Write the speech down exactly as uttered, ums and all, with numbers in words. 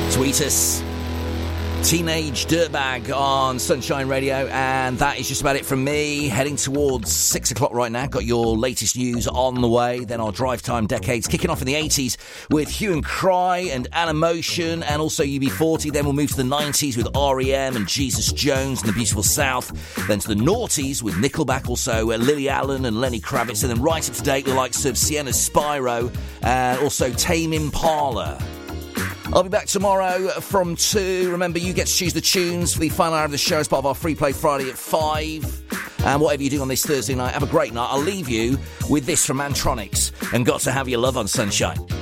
Tweet us. Teenage Dirtbag on Sunshine Radio, and that is just about it from me. Heading towards six o'clock right now. Got your latest news on the way. Then our drive time decades kicking off in the eighties with Hue and Cry and Animotion, and also U B forty. Then we'll move to the nineties with R E M and Jesus Jones and the Beautiful South. Then to the noughties with Nickelback, also uh, Lily Allen and Lenny Kravitz, and then right up to date the likes of Sienna Spyro and also Tame Impala. I'll be back tomorrow from two. Remember, you get to choose the tunes for the final hour of the show as part of our Free Play Friday at five. And whatever you do on this Thursday night, have a great night. I'll leave you with this from Mantronix and Got to Have Your Love on Sunshine.